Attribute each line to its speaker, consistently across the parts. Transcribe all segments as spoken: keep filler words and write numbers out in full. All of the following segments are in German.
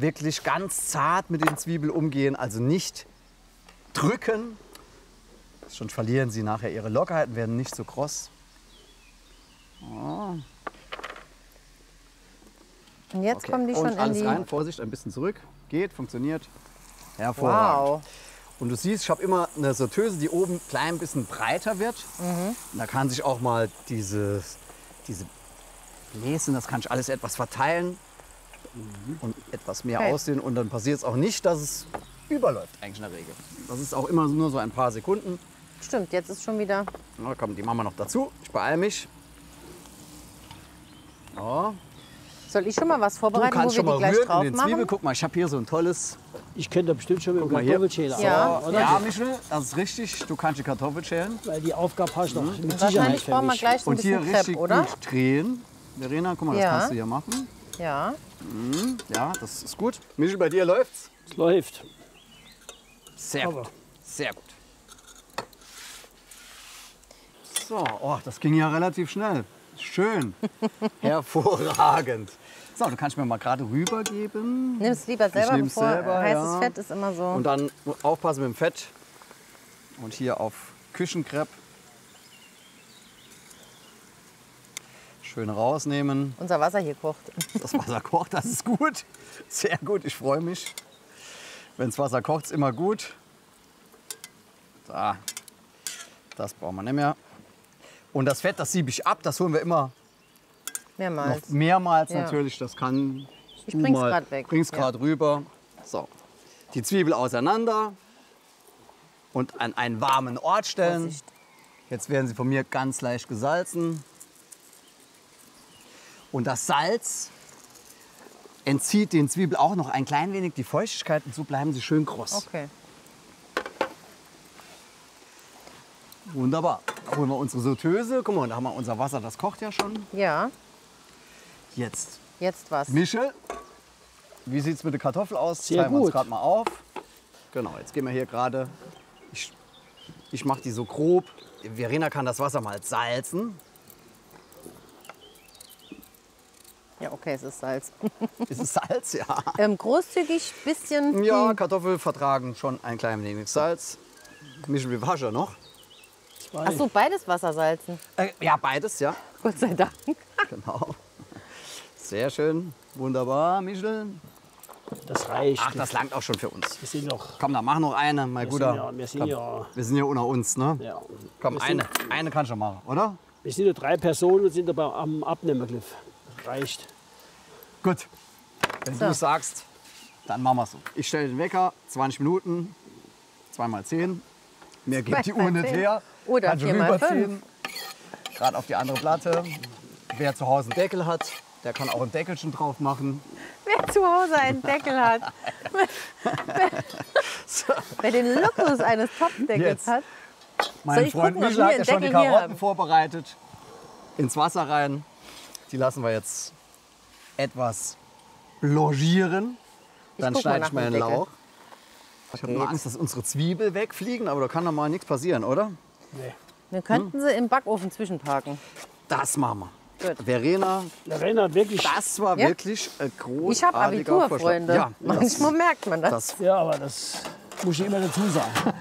Speaker 1: wirklich ganz zart mit den Zwiebeln umgehen, also nicht drücken. Sonst verlieren sie nachher ihre Lockerheit und werden nicht so kross. Oh.
Speaker 2: Und jetzt
Speaker 1: Okay.
Speaker 2: kommen die schon
Speaker 1: und
Speaker 2: in
Speaker 1: alles
Speaker 2: die...
Speaker 1: rein, Vorsicht, ein bisschen zurück. Geht, funktioniert. Hervorragend.
Speaker 2: Wow.
Speaker 1: Und du siehst, ich habe immer eine Sauteuse, die oben ein klein bisschen breiter wird.
Speaker 2: Mhm.
Speaker 1: Und da kann sich auch mal dieses, diese Bläschen, das kann ich alles etwas verteilen und etwas mehr
Speaker 2: Okay.
Speaker 1: aussehen. Und dann passiert es auch nicht, dass es überläuft eigentlich in der Regel. Das ist auch immer nur so ein paar Sekunden.
Speaker 2: Stimmt, jetzt ist schon wieder...
Speaker 1: Na, komm, die machen wir noch dazu. Ich beeile mich. Oh.
Speaker 2: Soll ich schon mal was
Speaker 1: Du
Speaker 2: vorbereiten,
Speaker 1: kannst
Speaker 2: wo wir
Speaker 1: schon
Speaker 2: die
Speaker 1: mal
Speaker 2: gleich
Speaker 1: rühren
Speaker 2: drauf
Speaker 1: in den Zwiebeln.
Speaker 2: machen?
Speaker 1: Guck mal, ich habe hier so ein tolles...
Speaker 3: Ich könnte bestimmt schon mit dem
Speaker 1: mal hier.
Speaker 3: Kartoffelschäler
Speaker 2: Ja.
Speaker 3: arbeiten, oder?
Speaker 1: Ja, Michel, das ist richtig. Du kannst die Kartoffel schälen.
Speaker 3: Weil die Aufgabe hast du noch mit Sicherheit
Speaker 2: Wahrscheinlich
Speaker 3: für
Speaker 2: brauchen wir
Speaker 3: mich.
Speaker 2: gleich so ein
Speaker 1: Und hier
Speaker 2: bisschen
Speaker 1: richtig
Speaker 2: Crepe, oder?
Speaker 1: gut drehen. Verena, guck mal, das
Speaker 2: Ja.
Speaker 1: kannst du hier machen.
Speaker 2: Ja.
Speaker 1: Ja, das ist gut. Michel, bei dir läuft's?
Speaker 3: Es läuft.
Speaker 1: Sehr
Speaker 3: Aber.
Speaker 1: gut. Sehr gut. So, oh, das ging ja relativ schnell. Schön. Hervorragend. So, du kannst mir mal gerade rübergeben.
Speaker 2: Nimm es lieber selber,
Speaker 1: nehm's
Speaker 2: bevor
Speaker 1: selber,
Speaker 2: heißes
Speaker 1: ja.
Speaker 2: Fett ist immer so.
Speaker 1: Und dann aufpassen mit dem Fett. Und hier auf Küchenkrepp. Schön rausnehmen.
Speaker 2: Unser Wasser hier kocht.
Speaker 1: Das Wasser kocht, das ist gut. Sehr gut, ich freue mich. Wenn das Wasser kocht, ist immer gut. Da, das brauchen wir nicht mehr. Und das Fett, das siebe ich ab, das holen wir immer
Speaker 2: Mehrmals.
Speaker 1: noch mehrmals
Speaker 2: Ja.
Speaker 1: natürlich. Das kann
Speaker 2: Ich
Speaker 1: du
Speaker 2: bring's
Speaker 1: mal-
Speaker 2: grad weg.
Speaker 1: Bring's
Speaker 2: Ja.
Speaker 1: gerade rüber. So, die Zwiebel auseinander und an einen warmen Ort stellen.
Speaker 2: Vorsicht.
Speaker 1: Jetzt werden sie von mir ganz leicht gesalzen. Und das Salz entzieht den Zwiebeln auch noch ein klein wenig die Feuchtigkeit und so bleiben sie schön kross.
Speaker 2: Okay.
Speaker 1: Wunderbar. Holen wir unsere Sauteuse. Guck mal, da haben wir unser Wasser, das kocht ja schon.
Speaker 2: Ja,
Speaker 1: Jetzt,
Speaker 2: jetzt was.
Speaker 1: Michel, wie sieht es mit der Kartoffel aus?
Speaker 3: Sehr
Speaker 1: Teilen wir uns
Speaker 3: gut.
Speaker 1: gerade mal auf. Genau, jetzt gehen wir hier gerade. Ich, ich mache die so grob. Verena kann das Wasser mal salzen.
Speaker 2: Ja, okay, es ist Salz.
Speaker 1: Ist es Salz? Ja.
Speaker 2: ähm, großzügig, bisschen.
Speaker 1: Ja,
Speaker 2: hm,
Speaker 1: Kartoffeln vertragen schon ein klein wenig Salz. Michel, wie waschen noch?
Speaker 3: Zwei.
Speaker 2: Ach so, beides Wasser salzen.
Speaker 1: Äh, ja, beides, ja.
Speaker 2: Gott sei Dank.
Speaker 1: Genau. Sehr schön. Wunderbar, Michel.
Speaker 3: Das reicht.
Speaker 1: Ach, das langt auch schon für uns.
Speaker 3: Wir sind noch.
Speaker 1: Komm, dann mach noch eine, mein
Speaker 3: Wir
Speaker 1: Guter.
Speaker 3: sind ja, wir sind
Speaker 1: Komm,
Speaker 3: ja,
Speaker 1: wir sind ja unter uns, ne?
Speaker 3: ja.
Speaker 1: Komm,
Speaker 3: wir
Speaker 1: eine.
Speaker 3: Sind,
Speaker 1: Eine kannst du machen, oder?
Speaker 3: wir sind nur drei Personen und sind aber am Abnehmergriff. Reicht.
Speaker 1: Gut. Wenn
Speaker 2: So.
Speaker 1: du sagst, dann machen wir es so. Ich stelle den Wecker, zwanzig Minuten, zwei mal zehn. Mehr gibt die
Speaker 2: Zwei mal
Speaker 1: Uhr nicht
Speaker 2: zehn.
Speaker 1: her.
Speaker 2: Oder
Speaker 1: Kannst du
Speaker 2: vier mal
Speaker 1: rüberziehen. Gerade auf die andere Platte. Wer zu Hause einen Deckel hat, der kann auch ein Deckelchen drauf machen.
Speaker 2: Wer zu Hause einen Deckel hat. Wer den Luxus eines Topfdeckels
Speaker 1: Jetzt.
Speaker 2: hat.
Speaker 1: Mein
Speaker 2: Soll ich
Speaker 1: Freund
Speaker 2: gucken, ob
Speaker 1: Michel
Speaker 2: wir
Speaker 1: hat ja
Speaker 2: einen
Speaker 1: schon die
Speaker 2: Deckel hier
Speaker 1: Karotten
Speaker 2: haben?
Speaker 1: vorbereitet. Ins Wasser rein. Die lassen wir jetzt etwas blanchieren. Dann
Speaker 2: guck mal
Speaker 1: schneide
Speaker 2: nach
Speaker 1: ich mal
Speaker 2: dem
Speaker 1: den
Speaker 2: Deckel.
Speaker 1: Lauch. Ich habe nur Angst, dass unsere Zwiebel wegfliegen, aber da kann doch mal nichts passieren, oder?
Speaker 3: Nee.
Speaker 2: Wir könnten sie im Backofen zwischenparken.
Speaker 1: Das machen wir.
Speaker 2: Gut.
Speaker 1: Verena,
Speaker 3: Verena hat wirklich.
Speaker 1: das war
Speaker 2: Ja.
Speaker 1: wirklich ein großartiger
Speaker 2: Ich habe Abitur,
Speaker 1: Vorschlag.
Speaker 2: Freunde.
Speaker 1: Ja, das,
Speaker 2: Manchmal merkt man das.
Speaker 1: das,
Speaker 3: Ja, aber das muss ich immer dazu sagen.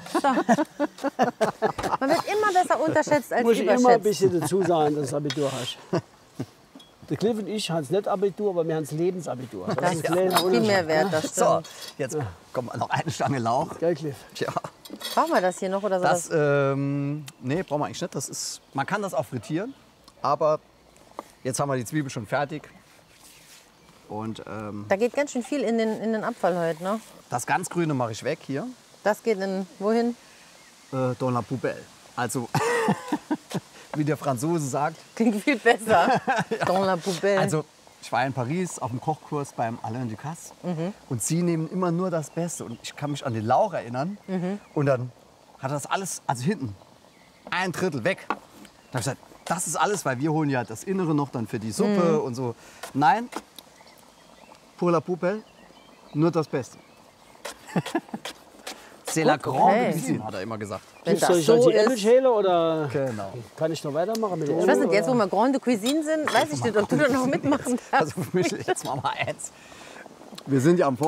Speaker 2: Man wird immer besser unterschätzt als
Speaker 3: Muss ich immer ein
Speaker 2: überschätzt.
Speaker 3: bisschen dazu sagen, dass du Abitur hast. Der Cliff und ich haben es nicht Abitur, aber wir haben das Lebensabitur. Das ist ein kleiner
Speaker 2: Viel
Speaker 3: Unterschied.
Speaker 2: mehr wert, das
Speaker 1: so,
Speaker 2: stimmt.
Speaker 1: jetzt kommt noch eine Stange Lauch.
Speaker 3: Gell, Cliff?
Speaker 1: Tja,
Speaker 2: Brauchen wir das hier noch oder so?
Speaker 1: das, ähm, nee, brauchen wir eigentlich nicht. Das ist, man kann das auch frittieren, aber jetzt haben wir die Zwiebel schon fertig. Und ähm,
Speaker 2: Da geht ganz schön viel in den, in den Abfall heute, ne?
Speaker 1: das ganz Grüne mache ich weg hier.
Speaker 2: Das geht in, wohin?
Speaker 1: Äh, dans la poubelle. Also, wie der Franzose sagt.
Speaker 2: Klingt viel besser. Dans la poubelle.
Speaker 1: Also, ich war in Paris auf dem Kochkurs beim Alain Ducasse und sie nehmen immer nur das Beste. Und ich kann mich an den Lauch erinnern. Und dann hat das alles, also hinten, ein Drittel weg. Da habe ich gesagt, das ist alles, weil wir holen ja das Innere noch dann für die Suppe und so. Nein, pour la poubelle, nur das Beste. C'est la grande
Speaker 2: okay.
Speaker 1: cuisine, hat er immer gesagt.
Speaker 2: Wenn
Speaker 3: Cliff, soll
Speaker 2: das
Speaker 3: ich als
Speaker 2: so
Speaker 3: die Äpfel
Speaker 2: ist.
Speaker 3: schälen oder
Speaker 1: Genau.
Speaker 3: kann ich noch weitermachen mit den
Speaker 2: Ich weiß nicht, jetzt wo wir Grande Cuisine sind, weiß ich nicht, ob du da noch mitmachen darfst.
Speaker 1: Also für mich jetzt mal eins. Wir sind ja am Vor